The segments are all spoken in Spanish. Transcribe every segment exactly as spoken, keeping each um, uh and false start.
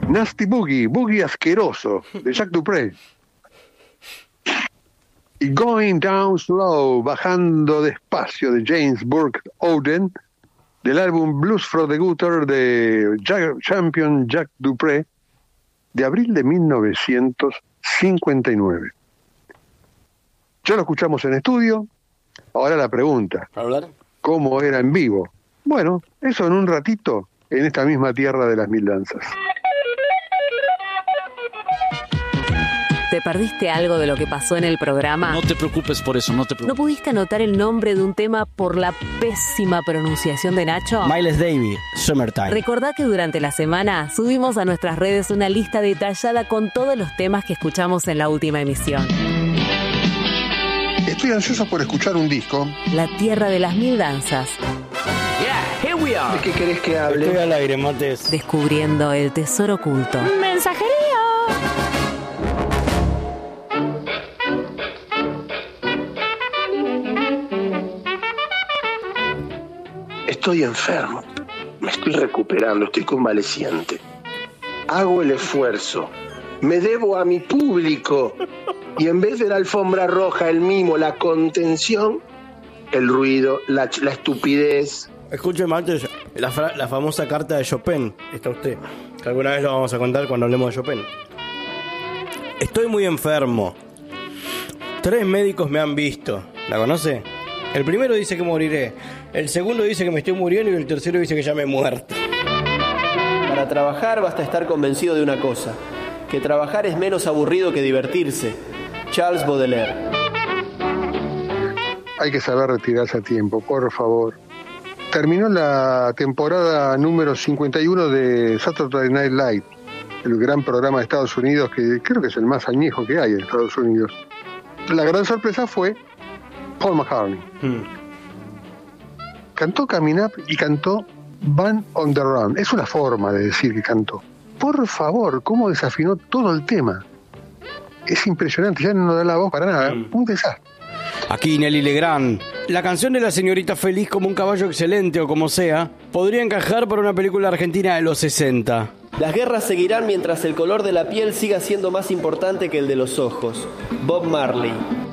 Nasty Boogie, Boogie Asqueroso, de Jack Dupree. Y Going Down Slow, Bajando Despacio, de James Burke Oden, del álbum Blues for the Gutter de Jack, Champion Jack Dupree, de abril de mil novecientos cincuenta y nueve. Ya lo escuchamos en estudio, ahora la pregunta, ¿hablar? ¿Cómo era en vivo? Bueno, eso en un ratito, en esta misma tierra de las mil danzas. ¿Te perdiste algo de lo que pasó en el programa? No te preocupes por eso, no te preocupes. ¿No pudiste anotar el nombre de un tema por la pésima pronunciación de Nacho? Miles Davis, Summertime. Recordá que durante la semana subimos a nuestras redes una lista detallada con todos los temas que escuchamos en la última emisión. Estoy ansioso por escuchar un disco. La tierra de las mil danzas. Yeah, here we are. ¿De qué querés que hable? Estoy al aire, Mates. Descubriendo el tesoro oculto. ¡Mensajería! Estoy enfermo, me estoy recuperando, estoy convaleciente. Hago el esfuerzo, me debo a mi público y en vez de la alfombra roja, el mimo, la contención, el ruido, la, la estupidez. Escuche, Mates, la, fra- la famosa carta de Chopin, está usted, que alguna vez lo vamos a contar cuando hablemos de Chopin. Estoy muy enfermo. Tres médicos me han visto. ¿La conoce? El primero dice que moriré, el segundo dice que me estoy muriendo y el tercero dice que ya me he muerto. Para trabajar basta estar convencido de una cosa, que trabajar es menos aburrido que divertirse. Charles Baudelaire. Hay que saber retirarse a tiempo, por favor. Terminó la temporada número cincuenta y uno de Saturday Night Live, el gran programa de Estados Unidos, que creo que es el más añejo que hay en Estados Unidos. La gran sorpresa fue Paul McCartney. Hmm. Cantó Coming Up y cantó Band on the Run. Es una forma de decir que cantó. Por favor, cómo desafinó todo el tema. Es impresionante, ya no da la voz para nada. Hmm. Un desastre. Aquí Nelly Legrand. La canción de la señorita feliz como un caballo excelente o como sea, podría encajar para una película argentina de los sesenta. Las guerras seguirán mientras el color de la piel siga siendo más importante que el de los ojos. Bob Marley.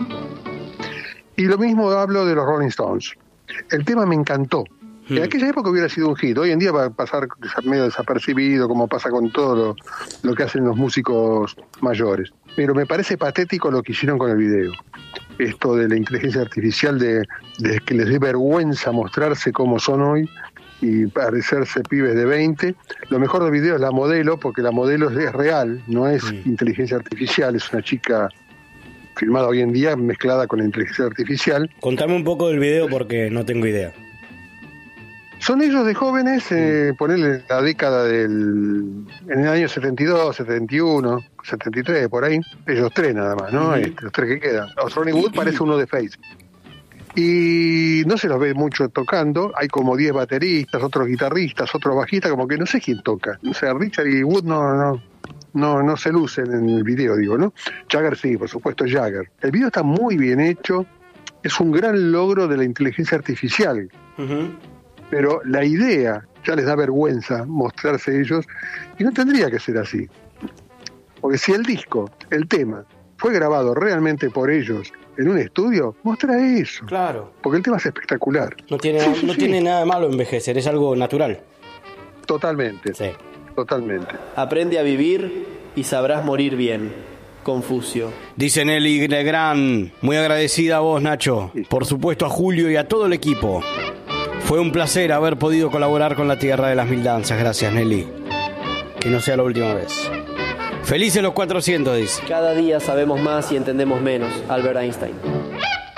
Y lo mismo hablo de los Rolling Stones. El tema me encantó. Hmm. En aquella época hubiera sido un hit. Hoy en día va a pasar medio desapercibido, como pasa con todo lo, lo que hacen los músicos mayores. Pero me parece patético lo que hicieron con el video. Esto de la inteligencia artificial, de, de que les dé vergüenza mostrarse como son hoy y parecerse pibes de veinte. Lo mejor del video es la modelo, porque la modelo es real, no es hmm. inteligencia artificial, es una chica filmada hoy en día, mezclada con la inteligencia artificial. Contame un poco del video porque no tengo idea. Son ellos de jóvenes, eh, ponerle la década del... en el año setenta y dos, setenta y uno, setenta y tres, por ahí. Ellos tres nada más, ¿no? Uh-huh. Este, los tres que quedan. Ronnie Wood parece uno de Face. Y no se los ve mucho tocando. Hay como diez bateristas, otros guitarristas, otros bajistas, como que no sé quién toca. O sea, Richard y Wood no... no No, no se lucen en el video, digo, ¿no? Jagger sí, por supuesto, Jagger. El video está muy bien hecho, es un gran logro de la inteligencia artificial. Uh-huh. Pero la idea ya les da vergüenza mostrarse ellos, y no tendría que ser así. Porque si el disco, el tema, fue grabado realmente por ellos en un estudio, muestra eso. Claro. Porque el tema es espectacular. No tiene, sí, sí, no sí. tiene nada de malo envejecer, es algo natural. Totalmente. Sí. Totalmente. Aprende a vivir y sabrás morir bien. Confucio. Dice Nelly Legrand, muy agradecida a vos, Nacho. Sí. Por supuesto a Julio y a todo el equipo. Fue un placer haber podido colaborar con la Tierra de las Mil Danzas. Gracias, Nelly. Que no sea la última vez. Felices los cuatrocientos, dice. Cada día sabemos más y entendemos menos. Albert Einstein.